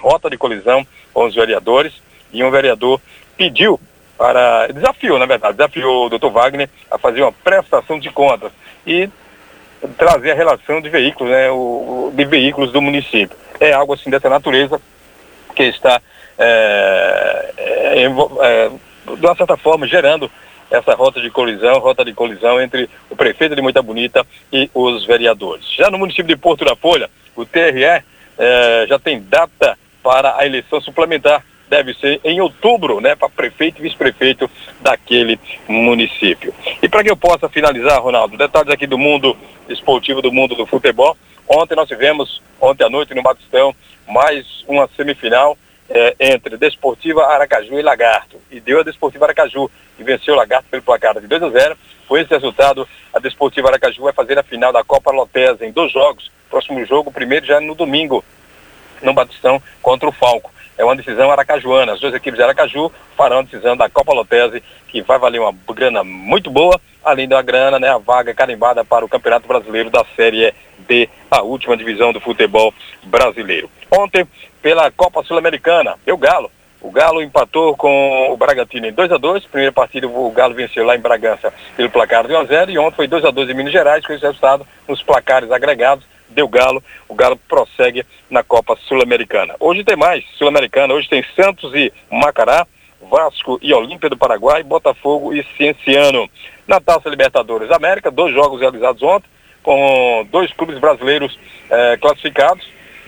rota de colisão com os vereadores, e um vereador desafiou o Dr. Wagner a fazer uma prestação de contas e trazer a relação de veículos, né, de veículos do município. É algo assim dessa natureza que está, de uma certa forma, gerando essa rota de colisão entre o prefeito de Moita Bonita e os vereadores. Já no município de Porto da Folha, o TRE já tem data para a eleição suplementar. Deve ser em outubro, né, para prefeito e vice-prefeito daquele município. E para que eu possa finalizar, Ronaldo, detalhes aqui do mundo esportivo, do mundo do futebol. Ontem nós tivemos, ontem à noite no Batistão, mais uma semifinal entre Desportiva Aracaju e Lagarto. E deu a Desportiva Aracaju, que venceu o Lagarto pelo placar de 2-0. Com esse resultado, a Desportiva Aracaju vai fazer a final da Copa Lotesa em 2 jogos. Próximo jogo, o primeiro já no domingo, no Batistão, contra o Falco. É uma decisão aracajuana. As 2 equipes de Aracaju farão a decisão da Copa Lotese, que vai valer uma grana muito boa, além da grana, né, a vaga carimbada para o Campeonato Brasileiro da Série D, a última divisão do futebol brasileiro. Ontem, pela Copa Sul-Americana, deu Galo. O Galo empatou com o Bragantino em 2-2. Primeira partida o Galo venceu lá em Bragança pelo placar de 1-0, e ontem foi 2-2 em Minas Gerais. Com esse resultado, nos placares agregados, deu Galo. O Galo prossegue na Copa Sul-Americana. Hoje tem mais Sul-Americana. Hoje tem Santos e Macará, Vasco e Olímpia do Paraguai, Botafogo e Cienciano. Na Taça Libertadores América, 2 jogos realizados ontem, com 2 clubes brasileiros classificados,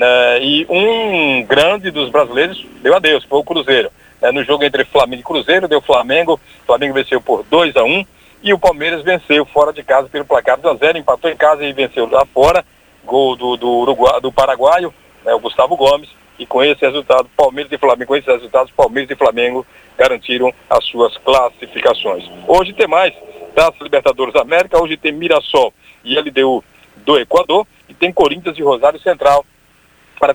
e um grande dos brasileiros deu adeus, foi o Cruzeiro. No jogo entre Flamengo e Cruzeiro, deu Flamengo. O Flamengo venceu por 2-1, e o Palmeiras venceu fora de casa pelo placar de 1-0, empatou em casa e venceu lá fora. Gol do paraguaio, o Gustavo Gomes, e com esse resultado, Palmeiras e Flamengo, com esses resultados, Palmeiras e Flamengo garantiram as suas classificações. Hoje tem mais Taça Libertadores América. Hoje tem Mirassol e LDU do Equador, e tem Corinthians e Rosário Central, para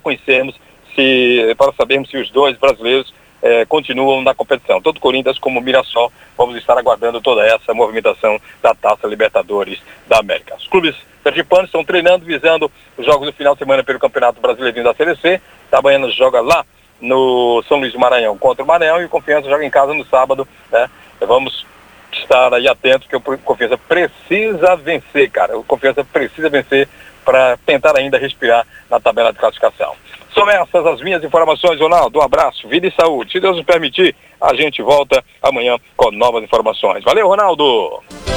sabermos se os 2 brasileiros continuam na competição. Tanto Corinthians como Mirassol, vamos estar aguardando toda essa movimentação da Taça Libertadores da América. Os clubes sergipanos estão treinando, visando os jogos do final de semana pelo Campeonato Brasileiro da Série C. Itabaiana joga lá no São Luís do Maranhão contra o Maranhão, e o Confiança joga em casa no sábado, né? Vamos estar aí atentos, que o Confiança precisa vencer, cara. O Confiança precisa vencer para tentar ainda respirar na tabela de classificação. São essas as minhas informações, Ronaldo. Um abraço, vida e saúde. Se Deus nos permitir, a gente volta amanhã com novas informações. Valeu, Ronaldo!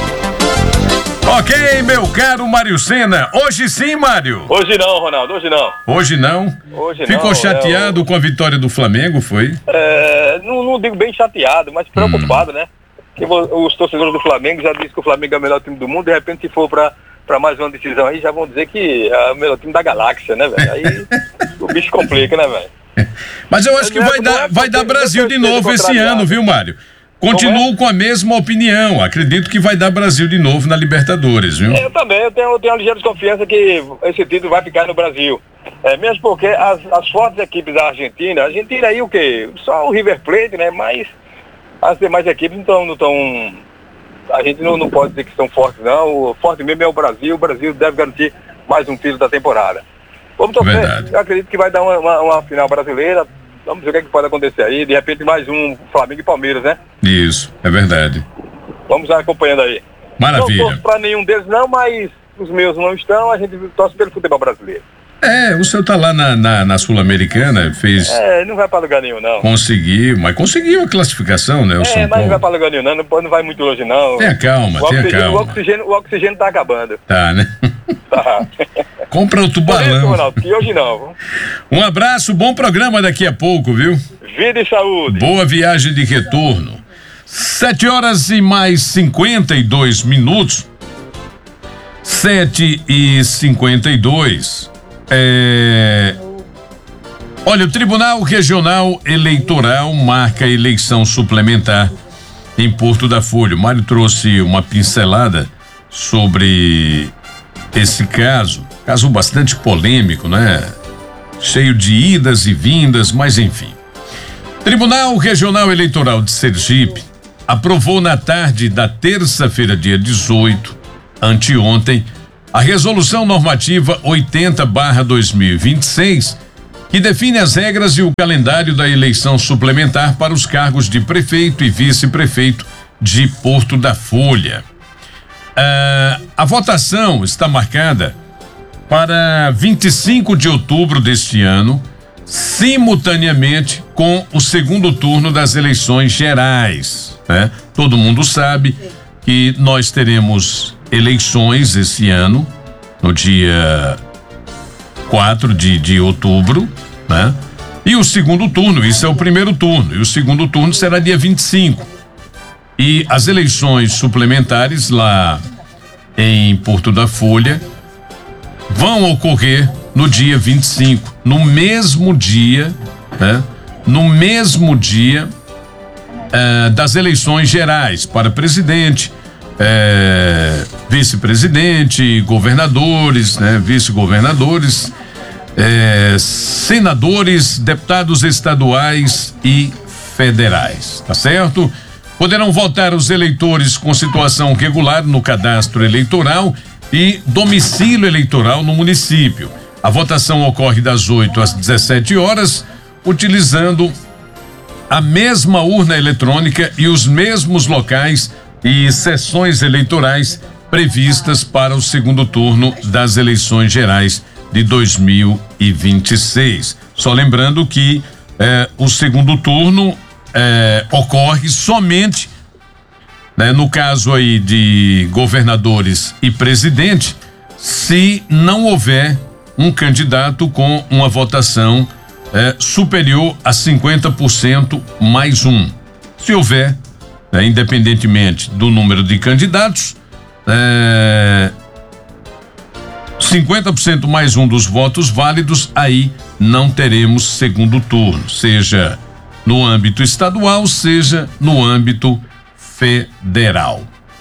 Ok, meu caro Mário Sena. Hoje sim, Mário? Hoje não, Ronaldo, hoje não. Hoje não? Hoje Ficou não, chateado com a vitória do Flamengo, foi? Não digo bem chateado, mas preocupado, né? Porque os torcedores do Flamengo já dizem que o Flamengo é o melhor time do mundo. De repente, se for para mais uma decisão aí, já vão dizer que é o melhor time da galáxia, né, velho? Aí o bicho complica, né, velho? Mas eu acho que vai dar Brasil de novo esse ano, viu, Mário? Continuo com a mesma opinião. Acredito que vai dar Brasil de novo na Libertadores, viu? Eu também, eu tenho uma ligeira desconfiança que esse título vai ficar no Brasil. Mesmo porque as fortes equipes da Argentina aí o quê? Só o River Plate, né? Mas as demais equipes não estão. A gente não pode dizer que são fortes, não. O forte mesmo é o Brasil. O Brasil deve garantir mais um título da temporada. Vamos torcer. Verdade. Eu acredito que vai dar uma final brasileira. Vamos ver o que pode acontecer aí. De repente mais um Flamengo e Palmeiras, né? Isso, é verdade. Vamos acompanhando aí. Maravilha. Não torço pra nenhum deles não, mas os meus não estão. A gente torce pelo futebol brasileiro. O senhor tá lá na Sul-Americana, fez... não vai pra lugar nenhum, não. Conseguiu a classificação, né? O São mas Paulo. não vai pra lugar nenhum, não vai muito longe, não. Tenha calma. O oxigênio tá acabando. Tá, né? Tá. Compra outro balão. Isso, Ronaldo, que hoje não. Um abraço, bom programa daqui a pouco, viu? Vida e saúde. Boa viagem de retorno. 7h52. 7h52. Olha, o Tribunal Regional Eleitoral marca a eleição suplementar em Porto da Folha. O Mário trouxe uma pincelada sobre esse caso bastante polêmico, né? Cheio de idas e vindas, mas enfim. Tribunal Regional Eleitoral de Sergipe aprovou na tarde da terça-feira, dia 18, anteontem, a Resolução Normativa 80/2026, que define as regras e o calendário da eleição suplementar para os cargos de prefeito e vice-prefeito de Porto da Folha. A votação está marcada para 25 de outubro deste ano, simultaneamente com o segundo turno das eleições gerais, né? Todo mundo sabe que nós teremos eleições esse ano, no dia 4 de outubro, né? E o segundo turno, isso é o primeiro turno, e o segundo turno será dia 25. E as eleições suplementares lá em Porto da Folha vão ocorrer no dia 25, no mesmo dia, né? No mesmo dia das eleições gerais para presidente, vice-presidente, governadores, né? Vice-governadores, senadores, deputados estaduais e federais, tá certo? Poderão votar os eleitores com situação regular no cadastro eleitoral e domicílio eleitoral no município. A votação ocorre das 8 às 17 horas, utilizando a mesma urna eletrônica e os mesmos locais e sessões eleitorais previstas para o segundo turno das eleições gerais de 2026. Só lembrando que o segundo turno ocorre somente, né, no caso aí de governadores e presidente, se não houver um candidato com uma votação superior a 50% mais um. Se houver, independentemente do número de candidatos, 50% mais um dos votos válidos, aí não teremos segundo turno, seja no âmbito estadual, seja no âmbito federal.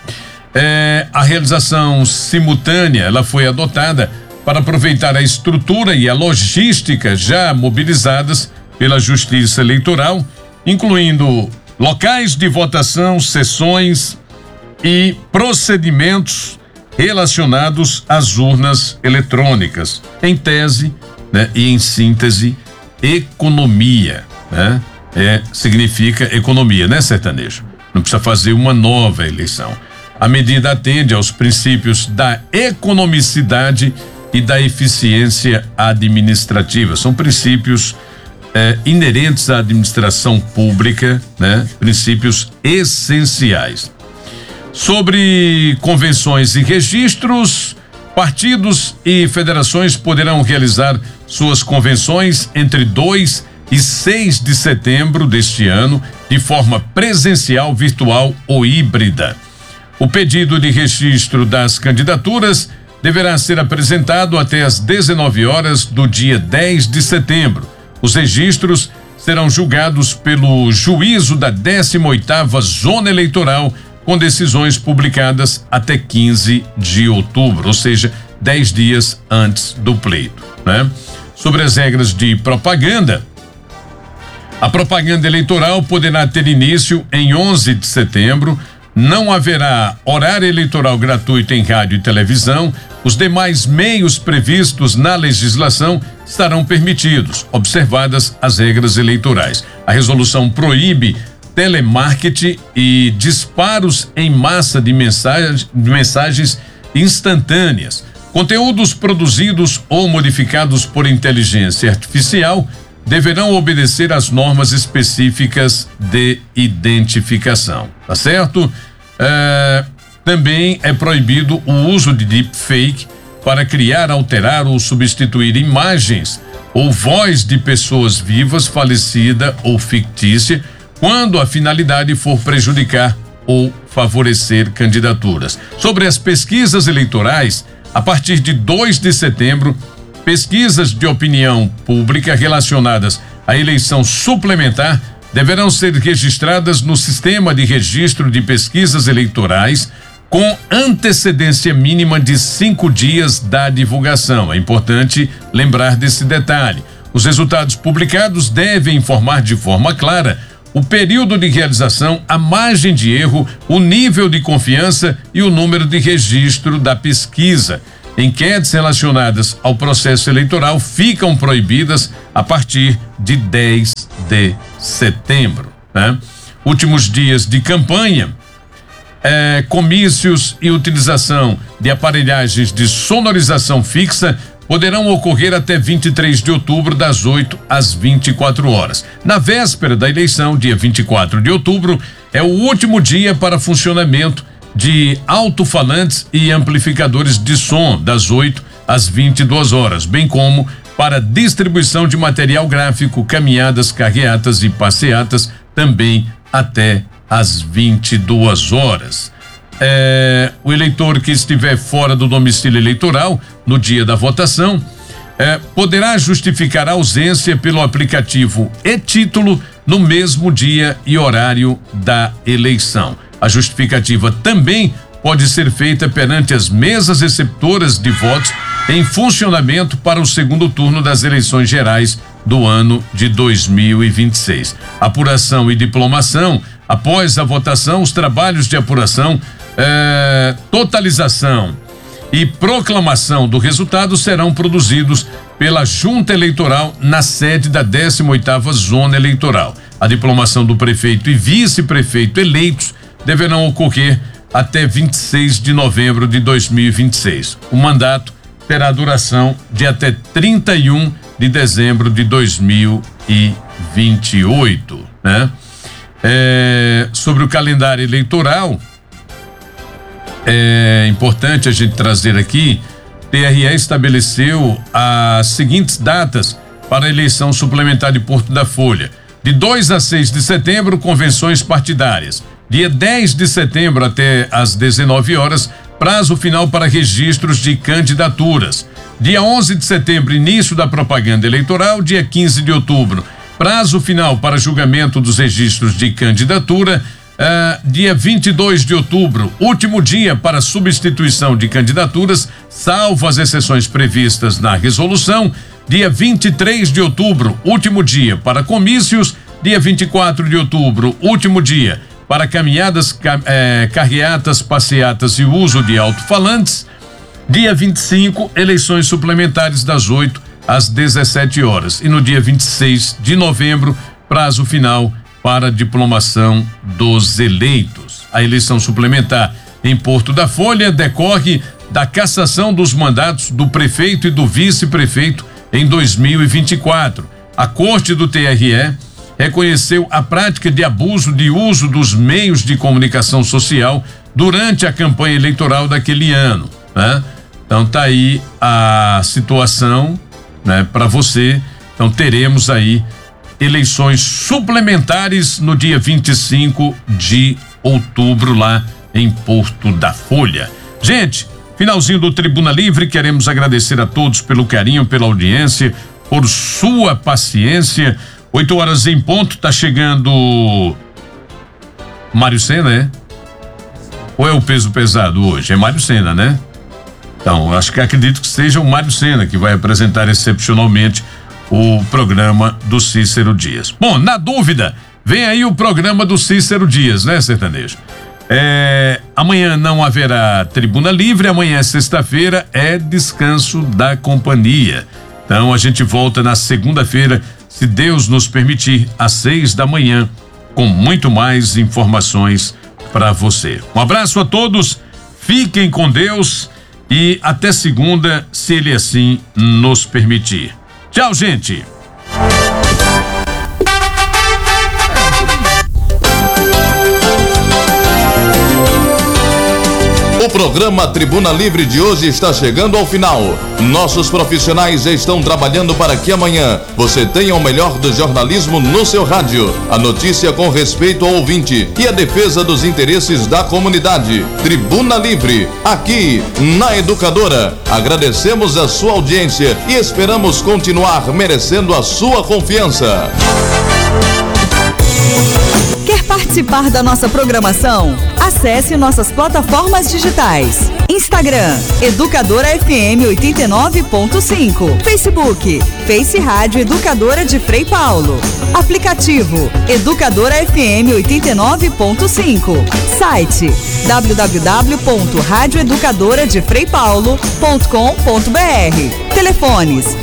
A realização simultânea, ela foi adotada para aproveitar a estrutura e a logística já mobilizadas pela Justiça Eleitoral, incluindo locais de votação, sessões e procedimentos relacionados às urnas eletrônicas. Em tese, né, e em síntese, economia, né? Significa economia, né, sertanejo? Não precisa fazer uma nova eleição. A medida atende aos princípios da economicidade e da eficiência administrativa. São princípios inerentes à administração pública, né? Princípios essenciais. Sobre convenções e registros, partidos e federações poderão realizar suas convenções entre 2 e 6 de setembro deste ano, de forma presencial, virtual ou híbrida. O pedido de registro das candidaturas deverá ser apresentado até às 19 horas do dia 10 de setembro. Os registros serão julgados pelo juízo da 18ª Zona Eleitoral, com decisões publicadas até 15 de outubro, ou seja, 10 dias antes do pleito, né? Sobre as regras de propaganda, a propaganda eleitoral poderá ter início em 11 de setembro. Não haverá horário eleitoral gratuito em rádio e televisão. Os demais meios previstos na legislação estarão permitidos, observadas as regras eleitorais. A resolução proíbe telemarketing e disparos em massa de mensagens instantâneas. Conteúdos produzidos ou modificados por inteligência artificial deverão obedecer às normas específicas de identificação, tá certo? Também é proibido o uso de deepfake para criar, alterar ou substituir imagens ou voz de pessoas vivas, falecida ou fictícia, quando a finalidade for prejudicar ou favorecer candidaturas. Sobre as pesquisas eleitorais, a partir de 2 de setembro, pesquisas de opinião pública relacionadas à eleição suplementar deverão ser registradas no Sistema de Registro de Pesquisas Eleitorais com antecedência mínima de 5 dias da divulgação. É importante lembrar desse detalhe. Os resultados publicados devem informar de forma clara o período de realização, a margem de erro, o nível de confiança e o número de registro da pesquisa. Enquetes relacionadas ao processo eleitoral ficam proibidas a partir de 10 de setembro, né? Últimos dias de campanha, comícios e utilização de aparelhagens de sonorização fixa poderão ocorrer até 23 de outubro, das 8 às 24 horas. Na véspera da eleição, dia 24 de outubro, é o último dia para funcionamento de alto-falantes e amplificadores de som, das 8 às 22 horas, bem como para distribuição de material gráfico, caminhadas, carreatas e passeatas, também até às 22 horas. O eleitor que estiver fora do domicílio eleitoral no dia da votação poderá justificar a ausência pelo aplicativo e-título no mesmo dia e horário da eleição. A justificativa também pode ser feita perante as mesas receptoras de votos em funcionamento para o segundo turno das eleições gerais do ano de 2026. Apuração e diplomação. Após a votação, os trabalhos de apuração, totalização e proclamação do resultado serão produzidos pela Junta Eleitoral na sede da 18ª Zona Eleitoral. A diplomação do prefeito e vice-prefeito eleitos deverão ocorrer até 26 de novembro de 2026. O mandato terá duração de até 31 de dezembro de 2028, né? Sobre o calendário eleitoral, é importante a gente trazer aqui, TRE estabeleceu as seguintes datas para a eleição suplementar de Porto da Folha. De 2 a 6 de setembro, convenções partidárias. Dia 10 de setembro até às 19 horas, prazo final para registros de candidaturas. Dia 11 de setembro, início da propaganda eleitoral. Dia 15 de outubro, prazo final para julgamento dos registros de candidatura. Dia 22 de outubro, último dia para substituição de candidaturas, salvo as exceções previstas na resolução. Dia 23 de outubro, último dia para comícios. Dia 24 de outubro, último dia para caminhadas, carreatas, passeatas e uso de alto-falantes. Dia 25, eleições suplementares das 8 às 17 horas. E no dia 26 de novembro, prazo final para a diplomação dos eleitos. A eleição suplementar em Porto da Folha decorre da cassação dos mandatos do prefeito e do vice-prefeito em 2024. A Corte do TRE reconheceu a prática de abuso de uso dos meios de comunicação social durante a campanha eleitoral daquele ano, né? Então tá aí a situação, né, para você. Então teremos aí eleições suplementares no dia 25 de outubro lá em Porto da Folha. Gente, finalzinho do Tribuna Livre, queremos agradecer a todos pelo carinho, pela audiência, por sua paciência. 8 horas em ponto, tá chegando Mário Sena, Ou é o peso pesado hoje? É Mário Sena, né? Então, acredito que seja o Mário Sena que vai apresentar excepcionalmente o programa do Cícero Dias. Bom, na dúvida, vem aí o programa do Cícero Dias, né, sertanejo? Amanhã não haverá Tribuna Livre, amanhã é sexta-feira, é descanso da companhia. Então a gente volta na segunda-feira, se Deus nos permitir, às 6 da manhã, com muito mais informações para você. Um abraço a todos, fiquem com Deus e até segunda, se Ele assim nos permitir. Tchau, gente! O programa Tribuna Livre de hoje está chegando ao final. Nossos profissionais estão trabalhando para que amanhã você tenha o melhor do jornalismo no seu rádio. A notícia com respeito ao ouvinte e a defesa dos interesses da comunidade. Tribuna Livre, aqui na Educadora. Agradecemos a sua audiência e esperamos continuar merecendo a sua confiança. Quer participar da nossa programação? Acesse nossas plataformas digitais: Instagram, Educadora FM 89.5. Facebook, Face Rádio Educadora de Frei Paulo. Aplicativo, Educadora FM 89.5. Site, www.radioeducadoradefreipaulo.com.br. Telefones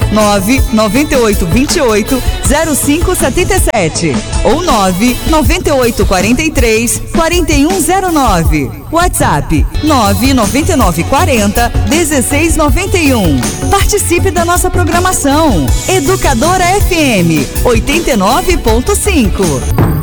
99828-0577 ou 99843-4109. WhatsApp 99940-1691. Participe da nossa programação. Educadora FM 89.5.